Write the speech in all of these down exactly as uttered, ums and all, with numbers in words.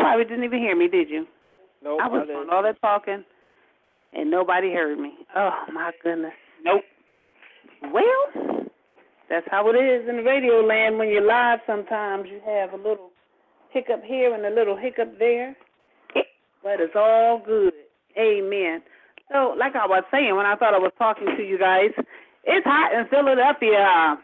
probably didn't even hear me, did you? Nope. I was doing all that talking, and nobody heard me. Oh, my goodness. Nope. Well, that's how it is in the radio land. When you're live, sometimes you have a little hiccup here and a little hiccup there. But it's all good. Amen. So, like I was saying when I thought I was talking to you guys, it's hot in Philadelphia,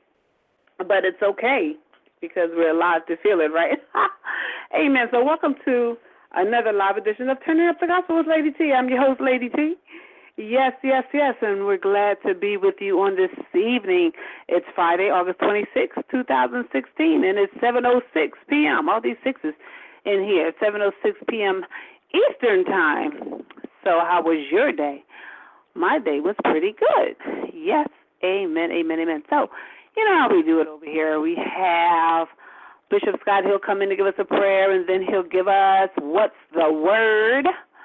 but it's okay because we're alive to feel it, right? Amen. So welcome to another live edition of Turning Up the Gospel with Lady T. I'm your host, Lady T. Yes, yes, yes, and we're glad to be with you on this evening. It's Friday, August twenty-sixth, two thousand sixteen, and it's seven oh six p.m. All these sixes in here, seven oh six p.m. Eastern Time. So how was your day? My day was pretty good. Yes, amen, amen, amen. So, you know how we do it over here. We have Bishop Scott. He'll come in to give us a prayer, and then he'll give us what's the word.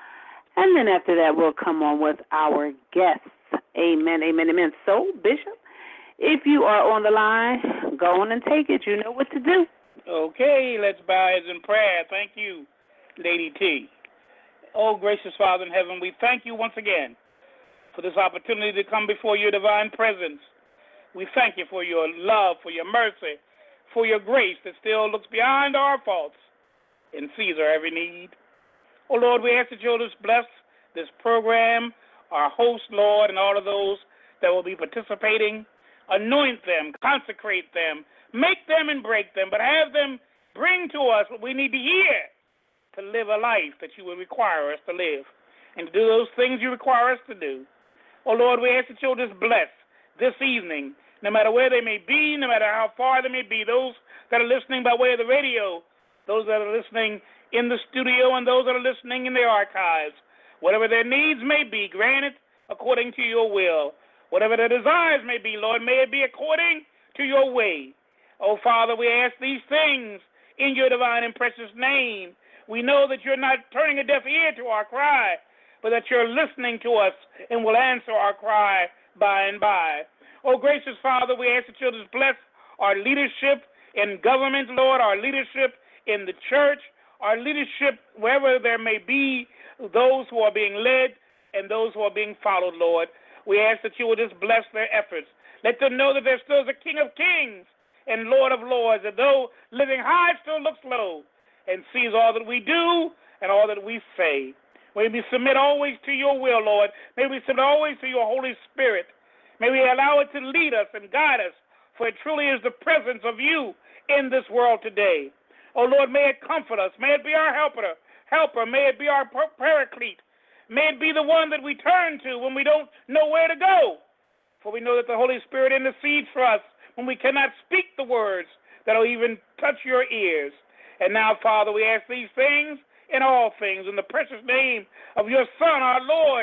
And then after that, we'll come on with our guests. Amen, amen, amen. So, Bishop, if you are on the line, go on and take it. You know what to do. Okay, let's bow our heads in prayer. Thank you, Lady T. Oh, gracious Father in heaven, we thank you once again for this opportunity to come before your divine presence. We thank you for your love, for your mercy, for your grace that still looks beyond our faults and sees our every need. Oh, Lord, we ask that you'll just bless this program, our host, Lord, and all of those that will be participating. Anoint them, consecrate them, make them and break them, but have them bring to us what we need to hear to live a life that you would require us to live and to do those things you require us to do. Oh, Lord, we ask that you'll just bless this evening, no matter where they may be, no matter how far they may be, those that are listening by way of the radio, those that are listening in the studio, and those that are listening in the archives. Whatever their needs may be, grant it according to your will. Whatever their desires may be, Lord, may it be according to your way. Oh, Father, we ask these things in your divine and precious name. We know that you're not turning a deaf ear to our cry, but that you're listening to us and will answer our cry by and by. Oh, gracious Father, we ask that you'll just bless our leadership in government, Lord, our leadership in the church, our leadership wherever there may be, those who are being led and those who are being followed, Lord. We ask that you will just bless their efforts. Let them know that there still is a King of Kings and Lord of Lords, that though living high still looks low, and sees all that we do and all that we say. May we submit always to your will, Lord. May we submit always to your Holy Spirit. May we allow it to lead us and guide us, for it truly is the presence of you in this world today. Oh, Lord, may it comfort us. May it be our helper. Helper. May it be our paraclete. May it be the one that we turn to when we don't know where to go. For we know that the Holy Spirit intercedes for us when we cannot speak the words that will even touch your ears. And now, Father, we ask these things in all things in the precious name of your Son, our Lord